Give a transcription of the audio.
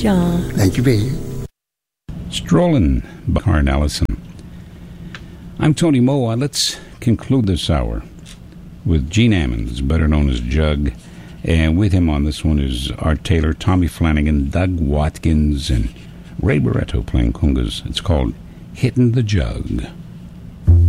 John. Thank you, baby. Strolling by Harn Ellison. I'm Tony Moa. Let's conclude this hour with Gene Ammons, better known as Jug. And with him on this one is Art Taylor, Tommy Flanagan, Doug Watkins, and Ray Barretto playing congas. It's called Hittin' the Jug.